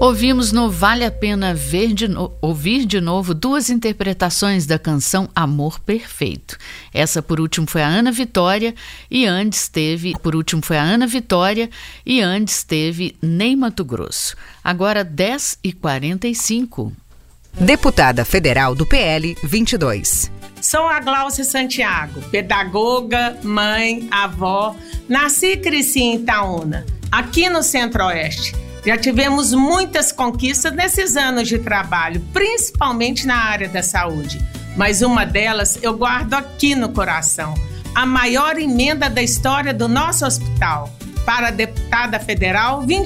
Ouvimos no Vale a Pena ouvir de novo duas interpretações da canção Amor Perfeito. Essa por último foi a Ana Vitória e antes teve Ney Matogrosso. Agora 10h45. Deputada Federal do PL 22. Sou a Gláucia Santiago, pedagoga, mãe, avó. Nasci e cresci em Itaúna, aqui no Centro-Oeste. Já tivemos muitas conquistas nesses anos de trabalho, principalmente na área da saúde. Mas uma delas eu guardo aqui no coração. A maior emenda da história do nosso hospital. Para a deputada federal